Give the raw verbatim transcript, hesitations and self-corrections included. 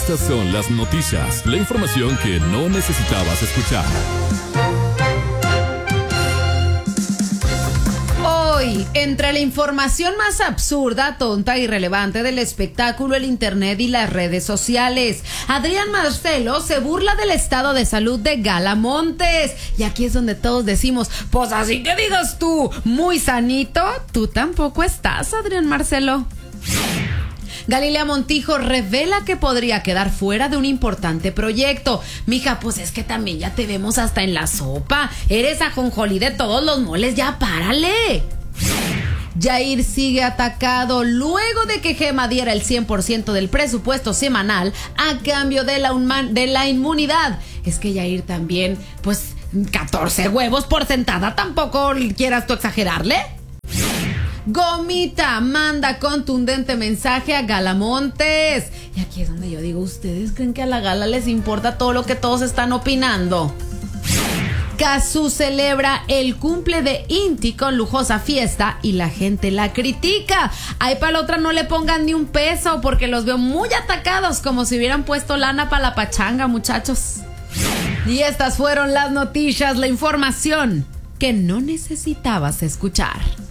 Estas son las noticias, la información que no necesitabas escuchar. Hoy, entre la información más absurda, tonta y irrelevante del espectáculo, el internet y las redes sociales, Adrián Marcelo se burla del estado de salud de Gala Montes. Y aquí es donde todos decimos, pues así que digas tú, muy sanito, tú tampoco estás, Adrián Marcelo. Galilea Montijo revela que podría quedar fuera de un importante proyecto. Mija, pues es que también ya te vemos hasta en la sopa. Eres ajonjolí de todos los moles, ya párale. Yair sigue atacado luego de que Gema diera el cien por ciento del presupuesto semanal a cambio de la, de la inmunidad. Es que Yair también, pues, catorce huevos por sentada, tampoco quieras tú exagerarle. Gomita manda contundente mensaje a Gala Montes. Y aquí es donde yo digo, ¿ustedes creen que a la Gala les importa todo lo que todos están opinando? Cazzu celebra el cumple de Inti con lujosa fiesta y la gente la critica. Ay, para la otra no le pongan ni un peso porque los veo muy atacados, como si hubieran puesto lana para la pachanga, muchachos. Y estas fueron las noticias, la información que no necesitabas escuchar.